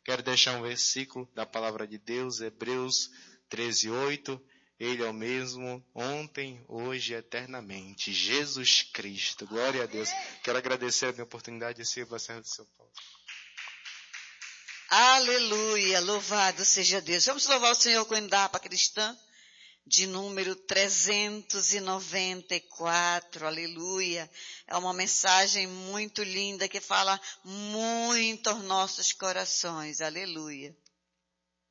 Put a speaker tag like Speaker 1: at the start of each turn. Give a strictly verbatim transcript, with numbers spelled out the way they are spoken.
Speaker 1: Quero deixar um versículo da palavra de Deus, Hebreus treze, oito. Ele é o mesmo ontem, hoje e eternamente. Jesus Cristo. Glória a Deus. Quero agradecer a minha oportunidade de ser a serva do seu Paulo.
Speaker 2: Aleluia, louvado seja Deus. Vamos louvar o Senhor com a Embrapa Cristã, de número trezentos e noventa e quatro, aleluia. É uma mensagem muito linda que fala muito aos nossos corações, aleluia.